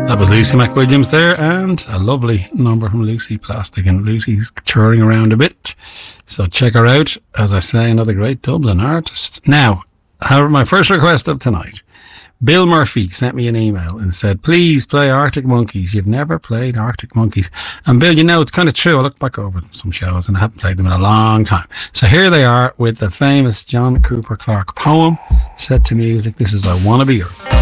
That was Lucy McWilliams there, and a lovely number from Lucy Plastic, and Lucy's touring around a bit, so check her out. As I say, another great Dublin artist. Now, however, my first request of tonight, Bill Murphy sent me an email and said, please play Arctic Monkeys. You've never played Arctic Monkeys. And Bill, you know, it's kind of true. I look back over some shows and I haven't played them in a long time. So here they are with the famous John Cooper Clarke poem set to music. This is I Wanna Be Yours.